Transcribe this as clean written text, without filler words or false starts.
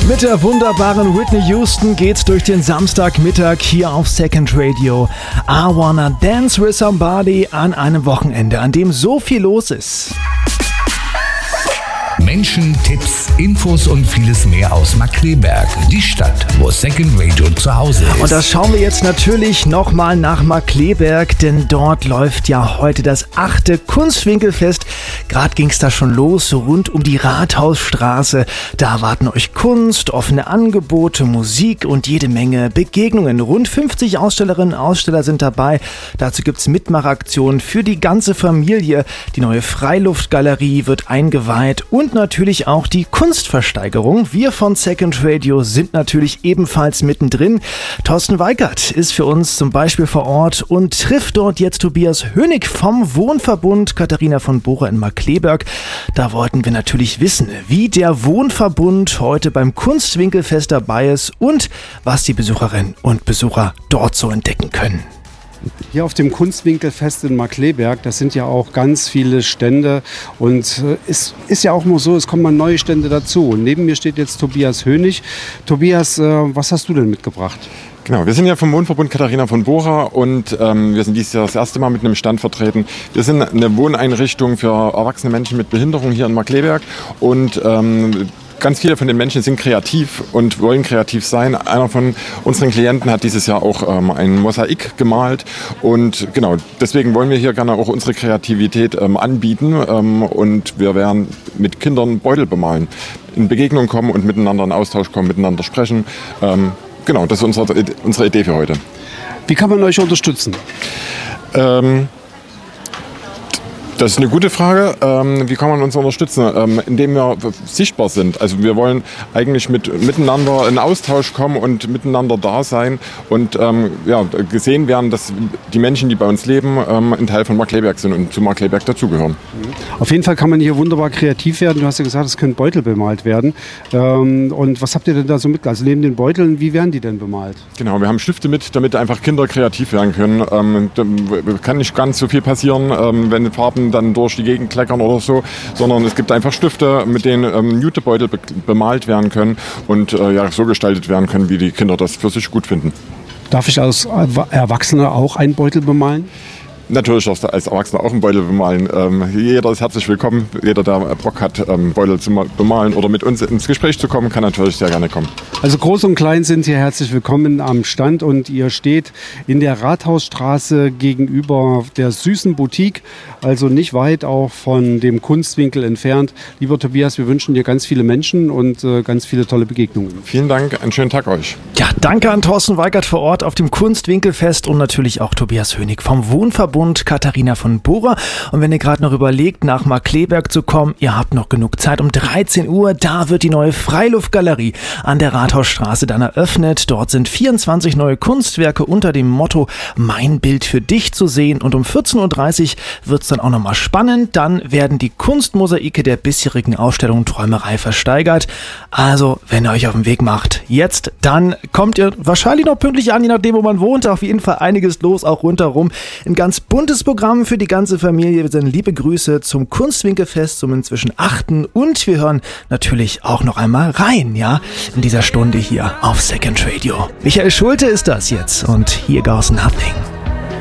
Mit der wunderbaren Whitney Houston geht's durch den Samstagmittag hier auf Second Radio. I Wanna Dance with Somebody an einem Wochenende, an dem so viel los ist. Menschen, Tipps, Infos und vieles mehr aus Markkleeberg, die Stadt, wo Second Radio zu Hause ist. Und das schauen wir jetzt natürlich nochmal nach Markkleeberg, denn dort läuft ja heute das 8. Kunstwinkelfest. Gerade ging es da schon los, so rund um die Rathausstraße. Da erwarten euch Kunst, offene Angebote, Musik und jede Menge Begegnungen. Rund 50 Ausstellerinnen und Aussteller sind dabei. Dazu gibt es Mitmachaktionen für die ganze Familie. Die neue Freiluftgalerie wird eingeweiht und natürlich auch die Kunstversteigerung. Wir von Second Radio sind natürlich ebenfalls mittendrin. Thorsten Weikert ist für uns zum Beispiel vor Ort und trifft dort jetzt Tobias Hönig vom Wohnverbund Katharina von Bora in Markkleeberg. Da wollten wir natürlich wissen, wie der Wohnverbund heute beim Kunstwinkelfest dabei ist und was die Besucherinnen und Besucher dort so entdecken können. Hier auf dem Kunstwinkelfest in Markkleeberg, das sind ja auch ganz viele Stände und es ist ja auch nur so, es kommen mal neue Stände dazu. Und neben mir steht jetzt Tobias Hönig. Tobias, was hast du denn mitgebracht? Genau, wir sind ja vom Wohnverbund Katharina von Bora und wir sind dieses Jahr das erste Mal mit einem Stand vertreten. Wir sind eine Wohneinrichtung für erwachsene Menschen mit Behinderung hier in Markkleeberg und ganz viele von den Menschen sind kreativ und wollen kreativ sein. Einer von unseren Klienten hat dieses Jahr auch ein Mosaik gemalt und genau, deswegen wollen wir hier gerne auch unsere Kreativität anbieten und wir werden mit Kindern Beutel bemalen, in Begegnung kommen und miteinander in Austausch kommen, miteinander sprechen. Genau, das ist unsere Idee für heute. Wie kann man euch unterstützen? Das ist eine gute Frage. Wie kann man uns unterstützen? Indem wir sichtbar sind. Also wir wollen eigentlich miteinander in Austausch kommen und miteinander da sein und gesehen werden, dass die Menschen, die bei uns leben, ein Teil von Markkleeberg sind und zu Markkleeberg dazugehören. Auf jeden Fall kann man hier wunderbar kreativ werden. Du hast ja gesagt, es können Beutel bemalt werden. Und was habt ihr denn da so mit? Also neben den Beuteln, wie werden die denn bemalt? Genau, wir haben Stifte mit, damit einfach Kinder kreativ werden können. Da kann nicht ganz so viel passieren, wenn Farben dann durch die Gegend kleckern oder so, sondern es gibt einfach Stifte, mit denen Jutebeutel bemalt werden können und so gestaltet werden können, wie die Kinder das für sich gut finden. Darf ich als Erwachsener auch einen Beutel bemalen? Natürlich darfst du als Erwachsener auch einen Beutel bemalen. Jeder ist herzlich willkommen. Jeder, der Bock hat, Beutel zu bemalen oder mit uns ins Gespräch zu kommen, kann natürlich sehr gerne kommen. Also groß und klein sind hier herzlich willkommen am Stand und ihr steht in der Rathausstraße gegenüber der Süßen Boutique, also nicht weit auch von dem Kunstwinkel entfernt. Lieber Tobias, wir wünschen dir ganz viele Menschen und ganz viele tolle Begegnungen. Vielen Dank, einen schönen Tag euch. Ja, danke an Thorsten Weikert vor Ort auf dem Kunstwinkelfest und natürlich auch Tobias Hönig vom Wohnverbund Katharina von Bora. Und wenn ihr gerade noch überlegt, nach Markkleeberg zu kommen, ihr habt noch genug Zeit. Um 13 Uhr, da wird die neue Freiluftgalerie an der Rathausstraße dann eröffnet. Dort sind 24 neue Kunstwerke unter dem Motto Mein Bild für dich zu sehen. Und um 14.30 Uhr wird es dann auch nochmal spannend. Dann werden die Kunstmosaike der bisherigen Ausstellung Träumerei versteigert. Also, wenn ihr euch auf den Weg macht, jetzt, dann kommt ihr wahrscheinlich noch pünktlich an, je nachdem, wo man wohnt. Auf jeden Fall einiges los, auch rundherum. Ein ganz buntes Programm für die ganze Familie. Wir senden liebe Grüße zum Kunstwinkelfest, zum inzwischen 8. Und wir hören natürlich auch noch einmal rein, ja, in dieser Stunde hier auf Second Radio. Michael Schulte ist das jetzt und Here Goes Nothing.